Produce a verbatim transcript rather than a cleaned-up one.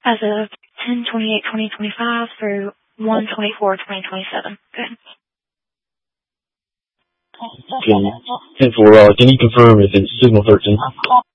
as of ten twenty-eight twenty twenty-five through one twenty-four twenty twenty-seven. Good. Okay. ten four, uh, can you confirm if it's signal thirteen?